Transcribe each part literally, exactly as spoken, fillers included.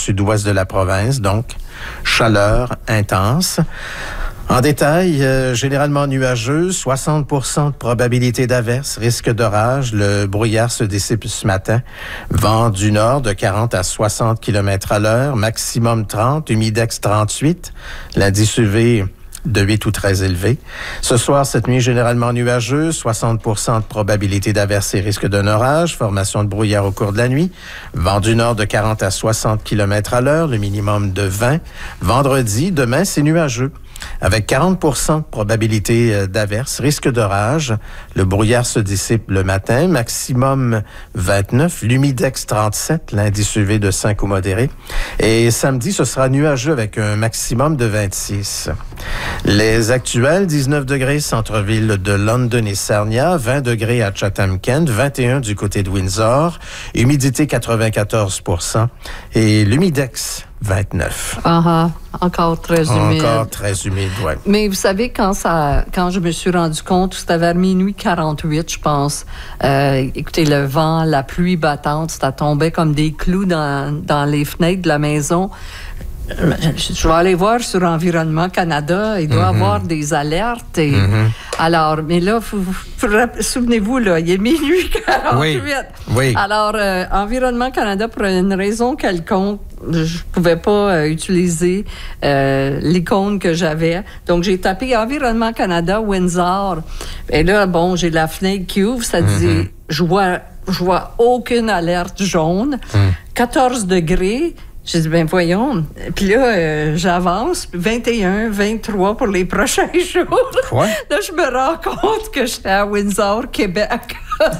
sud-ouest de la province, donc chaleur intense. En détail, euh, généralement nuageux, soixante pour cent de probabilité d'averse, risque d'orage. Le brouillard se dissipe ce matin. Vent du nord de quarante à soixante kilomètres à l'heure, maximum trente, humidex trente-huit. L'indice U V de huit ou très élevé. Ce soir, cette nuit, généralement nuageux, soixante pour cent de probabilité d'averse et risque d'un orage, formation de brouillard au cours de la nuit, vent du nord de quarante à soixante kilomètres à l'heure, le minimum de vingt. Vendredi, demain, c'est nuageux, avec quarante pour cent de probabilité d'averse, risque d'orage. Le brouillard se dissipe le matin, maximum vingt-neuf, l'humidex trente-sept, l'indice U V de cinq ou modéré. Et samedi, ce sera nuageux avec un maximum de vingt-six. Les actuels, dix-neuf degrés centre-ville de London et Sarnia, vingt degrés à Chatham-Kent, vingt et un du côté de Windsor, humidité quatre-vingt-quatorze pour cent et l'humidex vingt-neuf. Ah, uh-huh. Encore très humide. Encore très humide, oui. Mais vous savez, quand ça, quand je me suis rendu compte, c'était vers minuit quarante-huit, je pense. Euh, écoutez, le vent, la pluie battante, ça tombait comme des clous dans, dans les fenêtres de la maison. Je vais aller voir sur Environnement Canada. Il doit y mm-hmm. avoir des alertes. Et mm-hmm. Alors, mais là, vous, vous, souvenez-vous, là, il est minuit quarante-huit. Oui. Oui. Alors, euh, Environnement Canada, pour une raison quelconque, je ne pouvais pas euh, utiliser euh, l'icône que j'avais. Donc, j'ai tapé Environnement Canada, Windsor. Et là, bon, j'ai la fenêtre qui ouvre. Ça mm-hmm. dit, je vois, je vois aucune alerte jaune. Mm. quatorze degrés. J'ai dit, ben voyons. Puis là, euh, j'avance, vingt et un, vingt-trois pour les prochains jours. Quoi? Là, je me rends compte que j'étais à Windsor, Québec.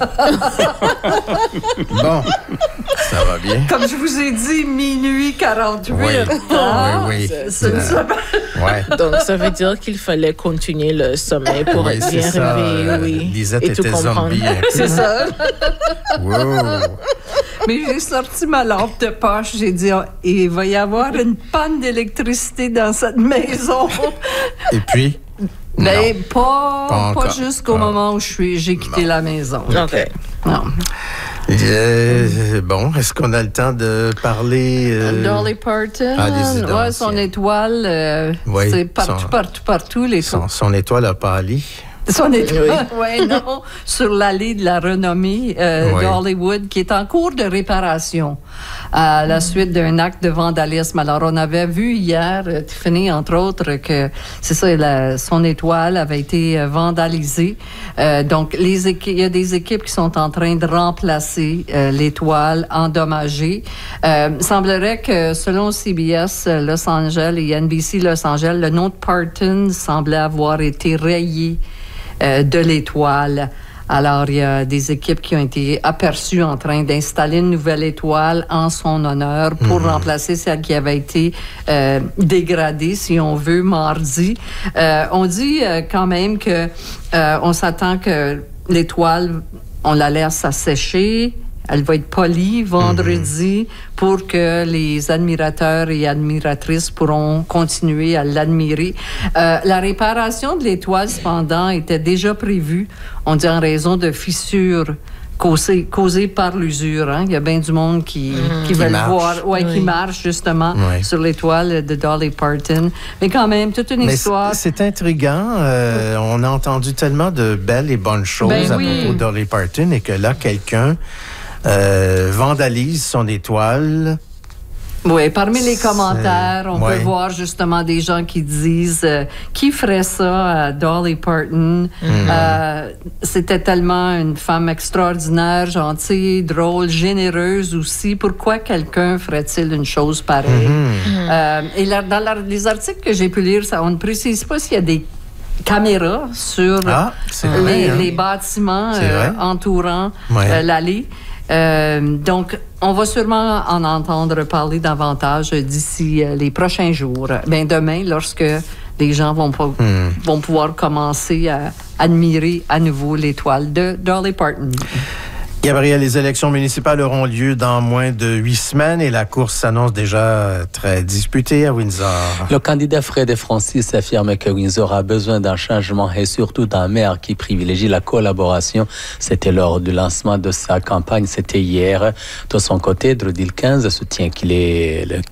Bon, ça va bien. Comme je vous ai dit, minuit quarante-huit. Oui, ah, oui, oui. C'est, c'est ça. Ouais. Donc, ça veut dire qu'il fallait continuer le sommeil pour oui, bien ça, rêver. euh, oui. Lisette et tout était comprendre. zombie. C'est ça. Wow. Mais j'ai sorti ma lampe de poche. J'ai dit, oh, il va y avoir une panne d'électricité dans cette maison. Et puis? Mais pas, pas, pas jusqu'au ah. moment où je suis, j'ai quitté non. la maison. OK. Non. Euh, bon, est-ce qu'on a le temps de parler... Euh... Dolly Parton, ouais, son étoile, euh, oui, c'est partout, son, partout, partout. Les son, son étoile a pâli. Son étoile, oui, ouais, non, sur l'allée de la renommée euh, oui. d'Hollywood, qui est en cours de réparation à la suite d'un acte de vandalisme. Alors, on avait vu hier, euh, Tiffany, entre autres, que c'est ça, la, son étoile avait été euh, vandalisée. Euh, donc, les équi- il y a des équipes qui sont en train de remplacer euh, l'étoile endommagée. Euh, il semblerait que, selon C B S Los Angeles et N B C Los Angeles, le nom de Parton semblait avoir été rayé Euh, de l'étoile. Alors, il y a des équipes qui ont été aperçues en train d'installer une nouvelle étoile en son honneur pour mmh. remplacer celle qui avait été euh, dégradée, si on veut, mardi. Euh, on dit euh, quand même que euh, on s'attend que l'étoile, on la laisse assécher. Elle va être polie vendredi mmh. pour que les admirateurs et admiratrices pourront continuer à l'admirer. Euh, la réparation de l'étoile, cependant, était déjà prévue, on dit en raison de fissures causées, causées par l'usure. Hein? Il y a bien du monde qui, mmh. qui, qui veut le voir, ouais, oui. qui marche justement oui. sur l'étoile de Dolly Parton. Mais quand même, toute une Mais histoire. C'est, c'est intriguant. Euh, on a entendu tellement de belles et bonnes choses ben à oui. propos de Dolly Parton et que là, quelqu'un Euh, vandalise son étoile. Oui, parmi les commentaires, on ouais. peut voir justement des gens qui disent euh, qui ferait ça à Dolly Parton. Mm-hmm. Euh, c'était tellement une femme extraordinaire, gentille, drôle, généreuse aussi. Pourquoi quelqu'un ferait-il une chose pareille? Mm-hmm. Euh, et là, dans la, les articles que j'ai pu lire, ça, on ne précise pas s'il y a des caméras sur ah, les, vrai, hein? les bâtiments euh, entourant ouais. euh, l'allée. Euh, donc, on va sûrement en entendre parler davantage d'ici euh, les prochains jours. Ben, demain, lorsque les gens vont, po- hmm. vont pouvoir commencer à admirer à nouveau l'étoile de Dolly Parton. Gabriel, les élections municipales auront lieu dans moins de huit semaines et la course s'annonce déjà très disputée à Windsor. Le candidat Fred Francis affirme que Windsor a besoin d'un changement et surtout d'un maire qui privilégie la collaboration. C'était lors du lancement de sa campagne, c'était hier. De son côté, Drew Dilkens soutient qu'il est,